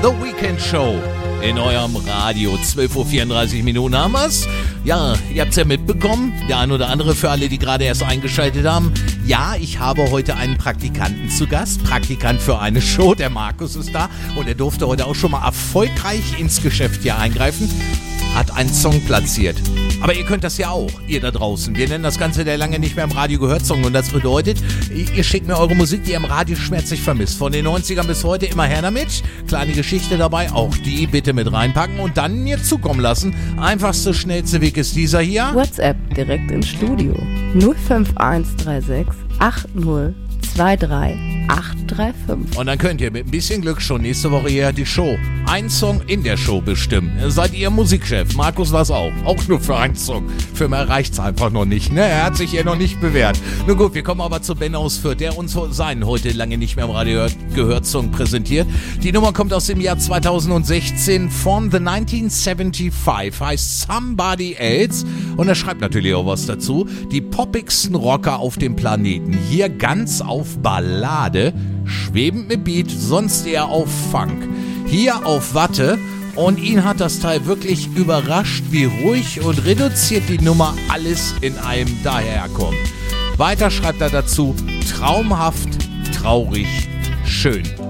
The Weekend Show in eurem Radio. 12:34 Uhr haben wir's. Ja, ihr habt's ja mitbekommen. Der ein oder andere für alle, die gerade erst eingeschaltet haben. Ja, ich habe heute einen Praktikanten zu Gast. Praktikant für eine Show. Der Markus ist da. Und er durfte heute auch schon mal erfolgreich ins Geschäft hier eingreifen. Hat einen Song platziert. Aber ihr könnt das ja auch, ihr da draußen. Wir nennen das Ganze der lange nicht mehr im Radio gehört Song. Und das bedeutet, ihr schickt mir eure Musik, die ihr im Radio schmerzlich vermisst. Von den 90ern bis heute immer her damit. Kleine Geschichte dabei, auch die bitte mit reinpacken und dann mir zukommen lassen. Einfachste, schnellste Weg ist dieser hier. WhatsApp direkt ins Studio. 05136 80 23835. Und dann könnt ihr mit ein bisschen Glück schon nächste Woche hier die Show, einen Song in der Show bestimmen. Seid ihr Musikchef? Markus war's auch. Auch nur für einen Song. Für mehr reicht's einfach noch nicht. Ne? Er hat sich hier noch nicht bewährt. Nun gut, wir kommen aber zu Ben aus Fürth, der uns seinen heute lange nicht mehr im Radio gehört Song präsentiert. Die Nummer kommt aus dem Jahr 2016 von The 1975, heißt Somebody Else. Und er schreibt natürlich auch was dazu. Die poppigsten Rocker auf dem Planeten. Hier ganz auf Ballade, schwebend mit Beat, sonst eher auf Funk. Hier auf Watte und ihn hat das Teil wirklich überrascht, wie ruhig und reduziert die Nummer alles in einem daherkommt. Weiter schreibt er dazu, traumhaft, traurig, schön.